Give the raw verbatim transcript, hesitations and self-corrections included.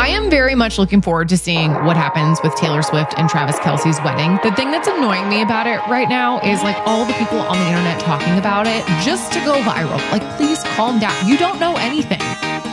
I am very much looking forward to seeing what happens with Taylor Swift and Travis Kelce's wedding. The thing that's annoying me about it right now is like all the people on the internet talking about it just to go viral. Like, please calm down. You don't know anything.